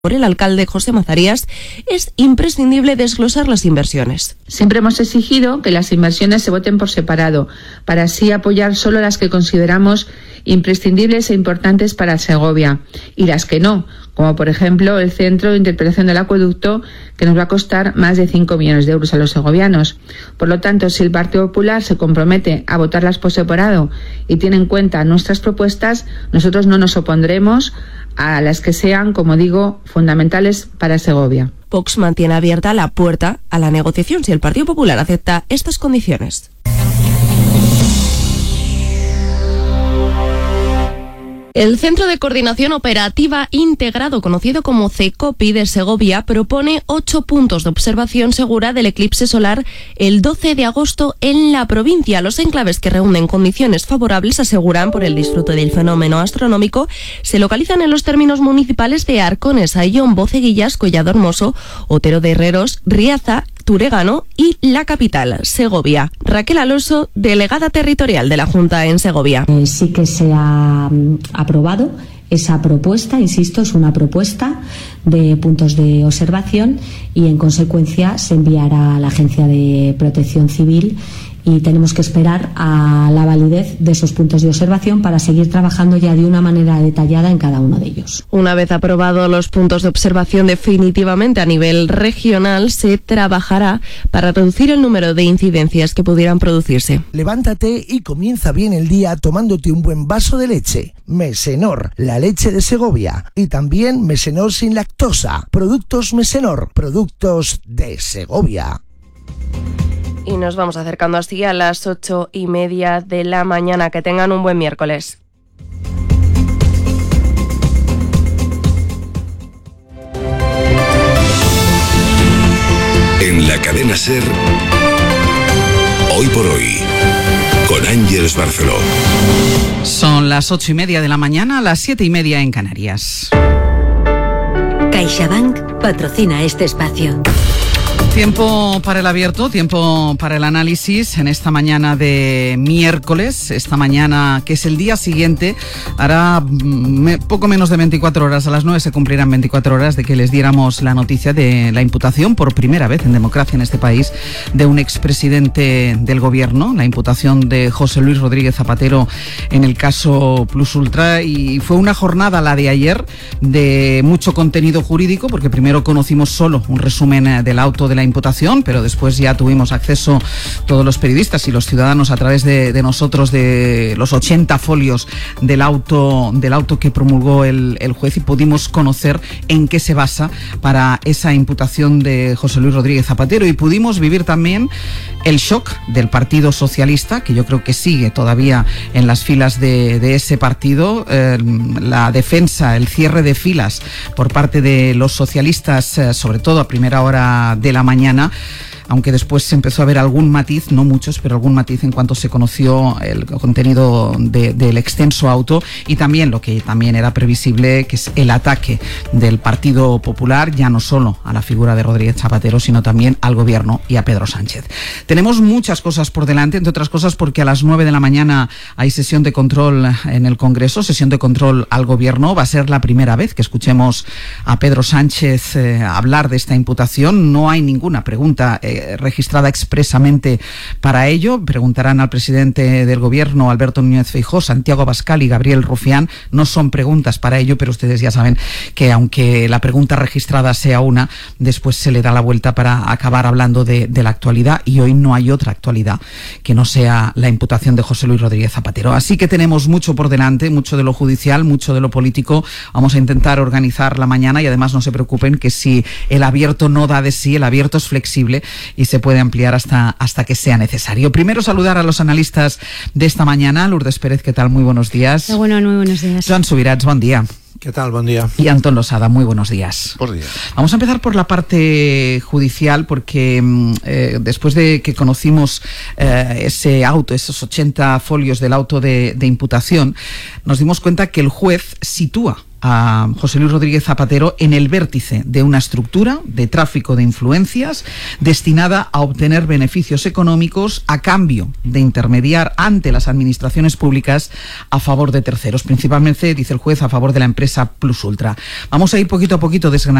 Por el alcalde José Mazarías, es imprescindible desglosar las inversiones. Siempre hemos exigido que las inversiones se voten por separado, para así apoyar solo las que consideramos imprescindibles e importantes para Segovia, y las que no, como por ejemplo el Centro de Interpretación del Acueducto, que nos va a costar más de 5 millones de euros a los segovianos. Por lo tanto, si el Partido Popular se compromete a votarlas por separado y tiene en cuenta nuestras propuestas, nosotros no nos opondremos a las que sean, como digo, fundamentales para Segovia. Vox mantiene abierta la puerta a la negociación si el Partido Popular acepta estas condiciones. El Centro de Coordinación Operativa Integrado, conocido como CECOPI de Segovia, propone 8 puntos de observación segura del eclipse solar el 12 de agosto en la provincia. Los enclaves que reúnen condiciones favorables, aseguran, por el disfrute del fenómeno astronómico, se localizan en los términos municipales de Arcones, Ayllón, Boceguillas, Collado Hermoso, Otero de Herreros, Riaza, Turegano y la capital, Segovia. Raquel Alonso, delegada territorial de la Junta en Segovia. Sí que se ha aprobado esa propuesta, insisto, es una propuesta de puntos de observación y en consecuencia se enviará a la Agencia de Protección Civil y tenemos que esperar a la validez de esos puntos de observación para seguir trabajando ya de una manera detallada en cada uno de ellos. Una vez aprobados los puntos de observación definitivamente a nivel regional, se trabajará para reducir el número de incidencias que pudieran producirse. Levántate y comienza bien el día tomándote un buen vaso de leche. Mesenor, la leche de Segovia. Y también Mesenor sin lactosa. Productos Mesenor, productos de Segovia. Y nos vamos acercando así a las 8:30 de la mañana. Que tengan un buen miércoles. En la cadena SER, Hoy por Hoy, con Ángeles Barceló. Son las 8:30 de la mañana, las 7:30 en Canarias. CaixaBank patrocina este espacio. Tiempo para el abierto, tiempo para el análisis en esta mañana de miércoles, esta mañana que es el día siguiente, hará poco menos de 24 horas, a las 9 se cumplirán 24 horas de que les diéramos la noticia de la imputación por primera vez en democracia en este país de un expresidente del gobierno, la imputación de José Luis Rodríguez Zapatero en el caso Plus Ultra, y fue una jornada, la de ayer, de mucho contenido jurídico, porque primero conocimos solo un resumen del auto de la imputación, pero después ya tuvimos acceso todos los periodistas y los ciudadanos a través de nosotros de los 80 folios del auto que promulgó el juez, y pudimos conocer en qué se basa para esa imputación de José Luis Rodríguez Zapatero, y pudimos vivir también el shock del Partido Socialista, que yo creo que sigue todavía en las filas de ese partido, la defensa, el cierre de filas por parte de los socialistas, sobre todo a primera hora de la mañana, aunque después se empezó a ver algún matiz, no muchos, pero algún matiz en cuanto se conoció el contenido del extenso auto, y también lo que también era previsible, que es el ataque del Partido Popular, ya no solo a la figura de Rodríguez Zapatero, sino también al gobierno y a Pedro Sánchez. Tenemos muchas cosas por delante, entre otras cosas porque a las 9 de la mañana hay sesión de control en el Congreso, sesión de control al gobierno. Va a ser la primera vez que escuchemos a Pedro Sánchez hablar de esta imputación. No hay ninguna pregunta registrada expresamente para ello. Preguntarán al presidente del gobierno, Alberto Núñez Feijóo, Santiago Abascal y Gabriel Rufián. No son preguntas para ello, pero ustedes ya saben que aunque la pregunta registrada sea una, después se le da la vuelta para acabar hablando de la actualidad, y hoy no hay otra actualidad que no sea la imputación de José Luis Rodríguez Zapatero. Así que tenemos mucho por delante, mucho de lo judicial, mucho de lo político. Vamos a intentar organizar la mañana, y además no se preocupen que si el abierto no da de sí, el abierto es flexible y se puede ampliar hasta que sea necesario. Primero, saludar a los analistas de esta mañana. Lourdes Pérez, ¿qué tal? Muy buenos días. Muy buenos días. Joan Subirats, buen día. ¿Qué tal? Buen día. Y Antón Losada, muy buenos días. Buenos días. Vamos a empezar por la parte judicial, porque después de que conocimos ese auto, esos 80 folios del auto de imputación, nos dimos cuenta que el juez sitúa a José Luis Rodríguez Zapatero en el vértice de una estructura de tráfico de influencias destinada a obtener beneficios económicos a cambio de intermediar ante las administraciones públicas a favor de terceros, principalmente, dice el juez, a favor de la empresa Plus Ultra. Vamos a ir poquito a poquito desgranando